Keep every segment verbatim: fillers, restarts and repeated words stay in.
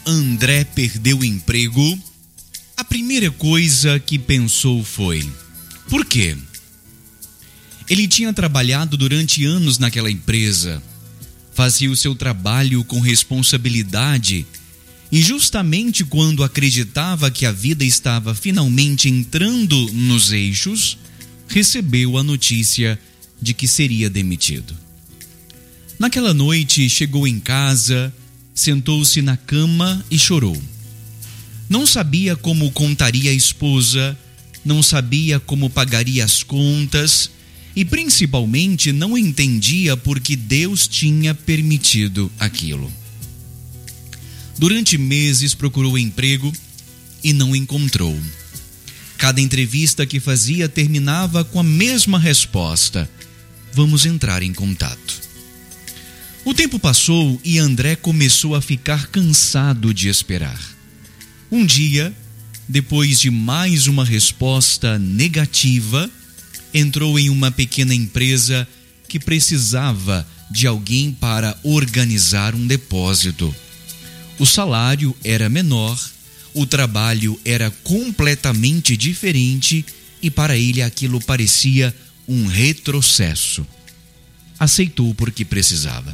André perdeu o emprego, a primeira coisa que pensou foi: por quê? Ele tinha trabalhado durante anos naquela empresa, fazia o seu trabalho com responsabilidade e justamente quando acreditava que a vida estava finalmente entrando nos eixos, recebeu a notícia de que seria demitido. Naquela noite, chegou em casa, sentou-se na cama e chorou. Não sabia como contaria a esposa, não sabia como pagaria as contas e principalmente não entendia por que Deus tinha permitido aquilo. Durante meses procurou emprego e não encontrou. Cada entrevista que fazia terminava com a mesma resposta: vamos entrar em contato. O tempo passou e André começou a ficar cansado de esperar. Um dia, depois de mais uma resposta negativa, entrou em uma pequena empresa que precisava de alguém para organizar um depósito. O salário era menor, o trabalho era completamente diferente e para ele aquilo parecia um retrocesso. Aceitou porque precisava.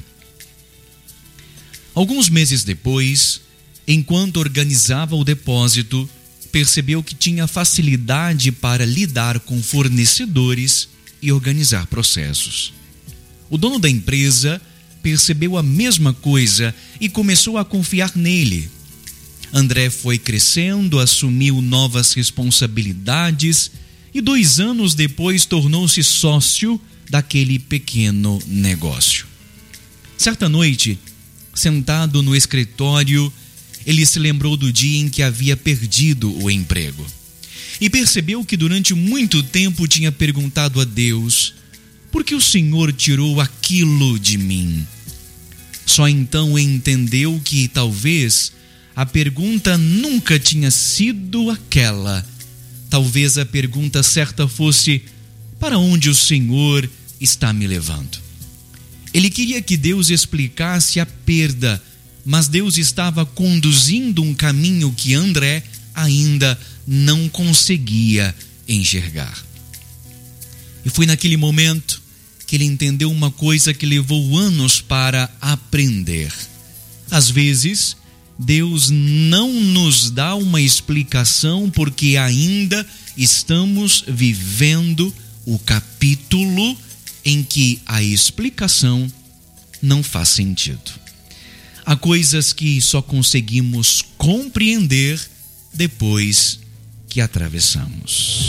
Alguns meses depois, enquanto organizava o depósito, percebeu que tinha facilidade para lidar com fornecedores e organizar processos. O dono da empresa percebeu a mesma coisa e começou a confiar nele. André foi crescendo, assumiu novas responsabilidades e dois anos depois tornou-se sócio daquele pequeno negócio. Certa noite, sentado no escritório, ele se lembrou do dia em que havia perdido o emprego e percebeu que durante muito tempo tinha perguntado a Deus: por que o Senhor tirou aquilo de mim? Só então entendeu que talvez a pergunta nunca tinha sido aquela. Talvez a pergunta certa fosse: para onde o Senhor está me levando? Ele queria que Deus explicasse a perda, mas Deus estava conduzindo um caminho que André ainda não conseguia enxergar. E foi naquele momento que ele entendeu uma coisa que levou anos para aprender. Às vezes, Deus não nos dá uma explicação porque ainda estamos vivendo o capítulo em que a explicação não faz sentido. Há coisas que só conseguimos compreender depois que atravessamos.